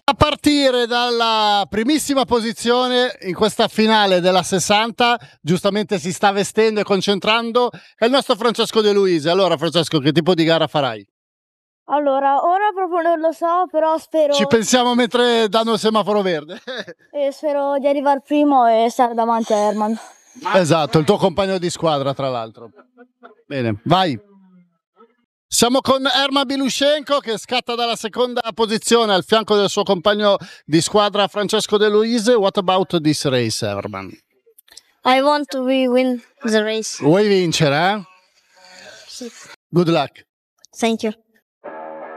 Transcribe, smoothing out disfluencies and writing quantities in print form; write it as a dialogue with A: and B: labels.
A: A partire dalla primissima posizione in questa finale della 60, giustamente si sta vestendo e concentrando, è il nostro Francesco De Luise. Allora Francesco, che tipo di gara farai?
B: Allora, ora proprio non lo so, però spero...
A: Ci pensiamo mentre danno il semaforo verde.
B: spero di arrivare primo e stare davanti a Herman.
A: Esatto, il tuo compagno di squadra tra l'altro. Bene, vai. Siamo con Herman Bilushenko che scatta dalla seconda posizione al fianco del suo compagno di squadra Francesco De Luise. What about this race, Herman?
B: I want to win the race.
A: Vuoi vincere, eh?
B: Sì.
A: Good luck.
B: Thank you.